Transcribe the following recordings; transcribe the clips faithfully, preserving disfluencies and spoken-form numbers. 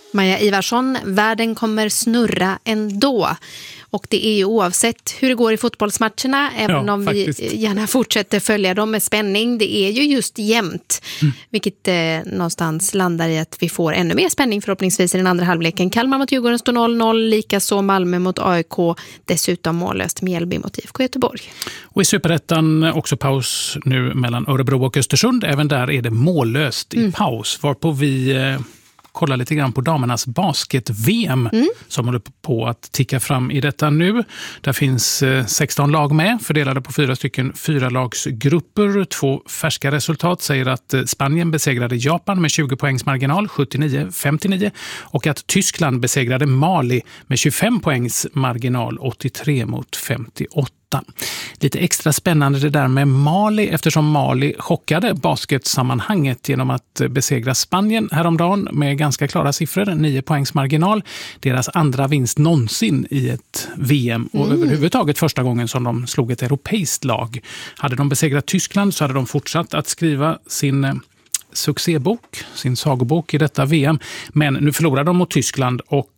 Maja Ivarsson, världen kommer snurra ändå. Och det är ju oavsett hur det går i fotbollsmatcherna, även ja, om faktiskt. vi gärna fortsätter följa dem med spänning. Det är ju just jämnt, mm. vilket eh, någonstans landar i att vi får ännu mer spänning förhoppningsvis i den andra halvleken. Kalmar mot Djurgården står noll noll, likaså Malmö mot A I K, dessutom mållöst Mjällby mot I F K Göteborg. Och i Superettan också paus nu mellan Örebro och Östersund. Även där är det mållöst i mm. paus, varpå vi... Eh, kolla lite grann på damernas basket-V M mm. som håller på att ticka fram i detta nu. Där finns sexton lag med, fördelade på fyra stycken fyra lagsgrupper. Två färska resultat säger att Spanien besegrade Japan med tjugo poängs marginal, sjuttionio femtionio, och att Tyskland besegrade Mali med tjugofem poängs marginal, åttiotre mot femtioåtta. Lite extra spännande det där med Mali, eftersom Mali chockade basketsammanhanget genom att besegra Spanien häromdagen med ganska klara siffror, nio poängs marginal. Deras andra vinst någonsin i ett V M och mm. överhuvudtaget första gången som de slog ett europeiskt lag. Hade de besegrat Tyskland så hade de fortsatt att skriva sin succébok, sin sagobok i detta V M. Men nu förlorar de mot Tyskland, och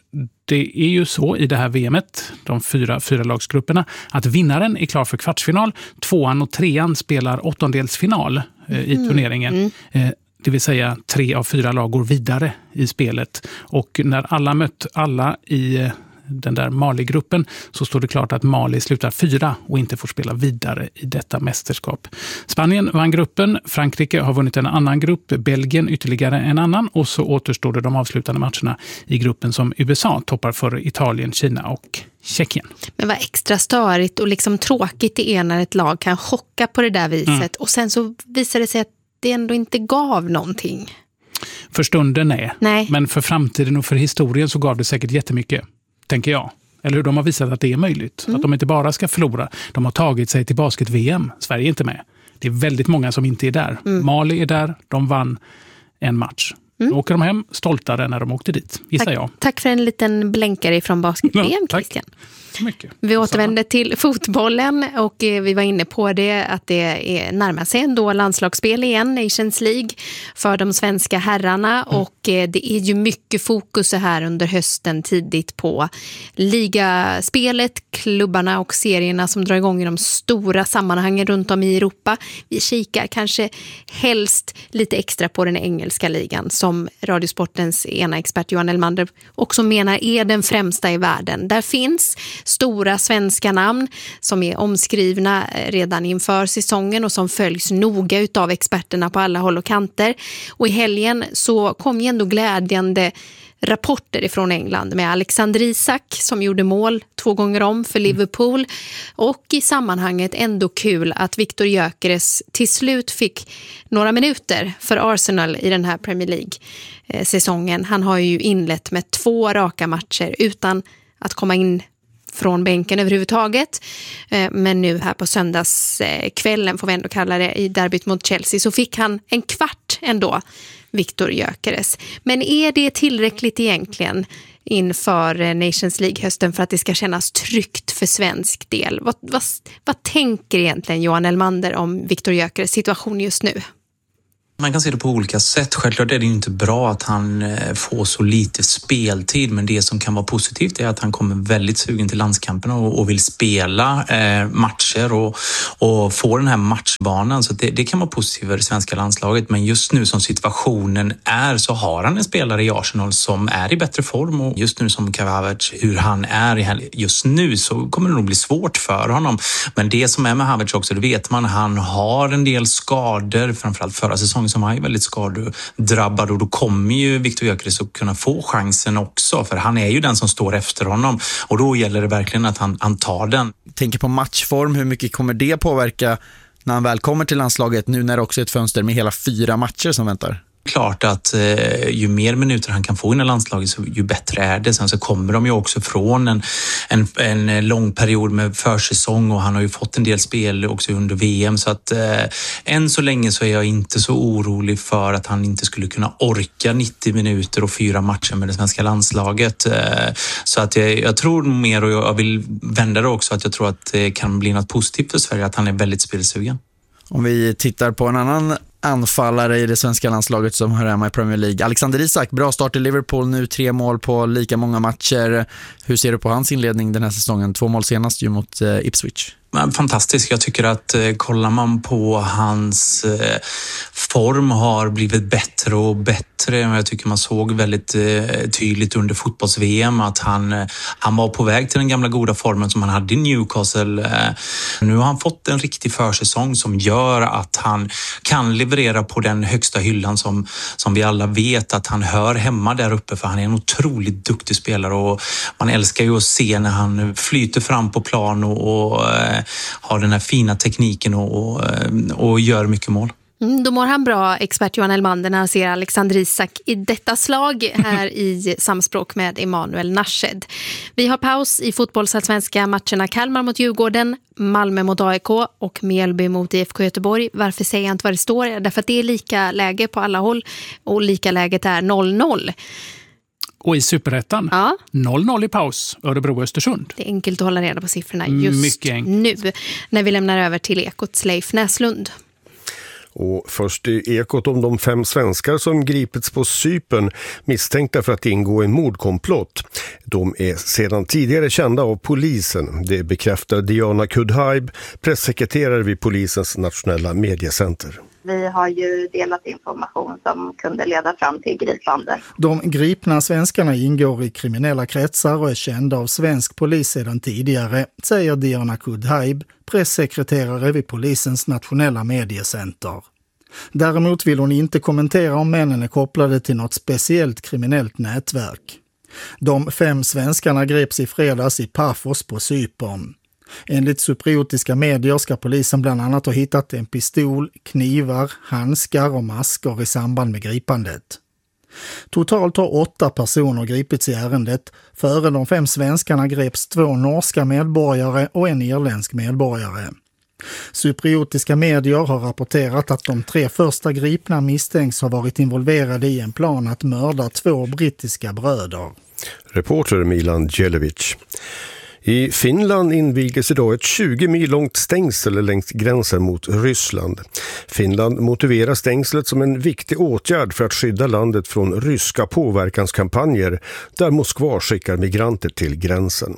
det är ju så i det här V M:et, de fyra, fyra lagsgrupperna, att vinnaren är klar för kvartsfinal. Tvåan och trean spelar åttondelsfinal eh, i turneringen. Mm. Eh, det vill säga tre av fyra lag går vidare i spelet. Och när alla mött alla i eh, den där Mali-gruppen så står det klart att Mali slutar fyra och inte får spela vidare i detta mästerskap. Spanien vann gruppen, Frankrike har vunnit en annan grupp, Belgien ytterligare en annan, och så återstår det de avslutande matcherna i gruppen som U S A toppar för Italien, Kina och Tjeckien. Men vad extra störigt och liksom tråkigt det är när ett lag kan chocka på det där viset mm. och sen så visar det sig att det ändå inte gav någonting. För stunden är. Nej. Men för framtiden och för historien så gav det säkert jättemycket, tänker jag. Eller hur, de har visat att det är möjligt. Mm. Att de inte bara ska förlora. De har tagit sig till basket-V M. Sverige är inte med. Det är väldigt många som inte är där. Mm. Mali är där. De vann en match. Mm. Då åker de hem stoltare när de åkte dit, gissar tack, jag. Tack för en liten blänkare från basket-V M, ja, Christian. Mycket. Vi återvänder till fotbollen och vi var inne på det att det är närmar sig ändå landslagsspel igen, Nations League för de svenska herrarna mm. och det är ju mycket fokus här under hösten tidigt på ligaspelet, klubbarna och serierna som drar igång i de stora sammanhangen runt om i Europa. Vi kikar kanske helst lite extra på den engelska ligan som Radiosportens ena expert Johan Elmander också menar är den främsta i världen. Där finns stora svenska namn som är omskrivna redan inför säsongen och som följs noga utav experterna på alla håll och kanter. Och i helgen så kom ju ändå glädjande rapporter ifrån England med Alexander Isak som gjorde mål två gånger om för Liverpool, och i sammanhanget ändå kul att Viktor Gyökeres till slut fick några minuter för Arsenal i den här Premier League-säsongen. Han har ju inlett med två raka matcher utan att komma in från bänken överhuvudtaget. Men nu här på söndagskvällen, får vi ändå kalla det, i derbyt mot Chelsea, så fick han en kvart ändå, Viktor Gyökeres. Men är det tillräckligt egentligen inför Nations League-hösten för att det ska kännas tryggt för svensk del? Vad, vad, vad tänker egentligen Johan Elmander om Viktor Gyökeres situation just nu? Man kan se det på olika sätt. Självklart är det inte bra att han får så lite speltid, men det som kan vara positivt är att han kommer väldigt sugen till landskampen och, och vill spela eh, matcher och, och få den här matchbanan. Så det, det kan vara positivt för det svenska landslaget, men just nu som situationen är så har han en spelare i Arsenal som är i bättre form, och just nu som Kai Havertz, hur han är just nu, så kommer det nog bli svårt för honom. Men det som är med Havertz också, det vet man, han har en del skador, framförallt förra säsongen som är väldigt skadedrabbad, och då kommer ju Viktor Gyökeres att kunna få chansen också, för han är ju den som står efter honom, och då gäller det verkligen att han, han tar den. Tänker på matchform, hur mycket kommer det påverka när han väl kommer till landslaget, nu när det också är ett fönster med hela fyra matcher som väntar? Klart att eh, ju mer minuter han kan få in i landslaget, så ju bättre är det. Sen så kommer de ju också från en, en, en lång period med försäsong, och han har ju fått en del spel också under V M, så att eh, än så länge så är jag inte så orolig för att han inte skulle kunna orka nittio minuter och fyra matcher med det svenska landslaget. Eh, så att jag, jag tror mer, och jag vill vända det också, att jag tror att det kan bli något positivt för Sverige, att han är väldigt spelsugen. Om vi tittar på en annan anfallare i det svenska landslaget som hör hemma i Premier League. Alexander Isak, bra start i Liverpool nu, tre mål på lika många matcher. Hur ser du på hans inledning den här säsongen? Två mål senast ju mot eh, Ipswich. Fantastiskt. Jag tycker att eh, kollar man på hans eh, form har blivit bättre och bättre. Jag tycker man såg väldigt eh, tydligt under fotbolls-V M att han, eh, han var på väg till den gamla goda formen som han hade i Newcastle. Eh, nu har han fått en riktig försäsong som gör att han kan leverera på den högsta hyllan som, som vi alla vet att han hör hemma där uppe, för han är en otroligt duktig spelare och man älskar ju att se när han flyter fram på plan och, och eh, har den här fina tekniken och, och, och gör mycket mål. Mm, då mår han bra, expert Johan Elmander, när han ser Alexander Isak i detta slag här i samspråk med Emanuel Nashed. Vi har paus i fotbollsallsvenska matcherna Kalmar mot Djurgården, Malmö mot A I K och Mjällby mot I F K Göteborg. Varför säger jag inte vad det står? Därför att det är lika läge på alla håll och lika läget är noll noll. Och i Superettan, ja. noll noll i paus, Örebro-Östersund. Det är enkelt att hålla reda på siffrorna just nu när vi lämnar över till Ekots Leif Näslund. Och först i Ekot om de fem svenskar som gripits på Cypern misstänkta för att ingå i en mordkomplott. De är sedan tidigare kända av polisen. Det bekräftar Diana Kudhaib, pressekreterare vid polisens nationella mediecenter. Vi har ju delat information som kunde leda fram till gripande. De gripna svenskarna ingår i kriminella kretsar och är kända av svensk polis sedan tidigare, säger Diana Kudhaib, pressekreterare vid polisens nationella mediecenter. Däremot vill hon inte kommentera om männen är kopplade till något speciellt kriminellt nätverk. De fem svenskarna greps i fredags i Paphos på Cypern. Enligt cypriotiska medier ska polisen bland annat ha hittat en pistol, knivar, handskar och masker i samband med gripandet. Totalt har åtta personer gripits i ärendet. Före de fem svenskarna greps två norska medborgare och en irländsk medborgare. Cypriotiska medier har rapporterat att de tre första gripna misstänks ha varit involverade i en plan att mörda två brittiska bröder. Reporter Milan Djelevic. I Finland invigdes idag ett tjugo mil långt stängsel längs gränsen mot Ryssland. Finland motiverar stängslet som en viktig åtgärd för att skydda landet från ryska påverkanskampanjer där Moskva skickar migranter till gränsen.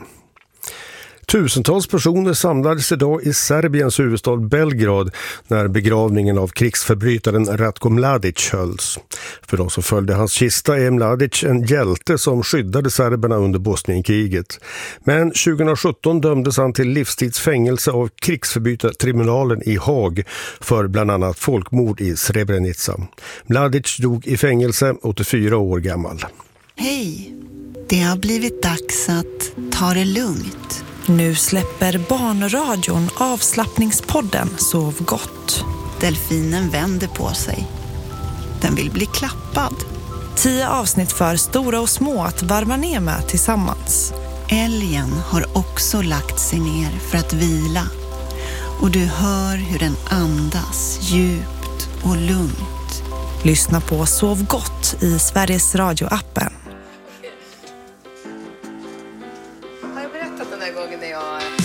Tusentals personer samlades idag i Serbiens huvudstad Belgrad när begravningen av krigsförbrytaren Ratko Mladic hölls. För de som följde hans kista är Mladic en hjälte som skyddade serberna under Bosnienkriget. Men tjugohundrasjutton dömdes han till livstidsfängelse av krigsförbrytartribunalen i Haag för bland annat folkmord i Srebrenica. Mladic dog i fängelse, åttiofyra år gammal. Hej, det har blivit dags att ta det lugnt. Nu släpper Barnradion avslappningspodden Sov gott. Delfinen vänder på sig. Den vill bli klappad. Tio avsnitt för stora och små att varva ner med tillsammans. Älgen har också lagt sig ner för att vila. Och du hör hur den andas djupt och lugnt. Lyssna på Sov gott i Sveriges Radio-appen.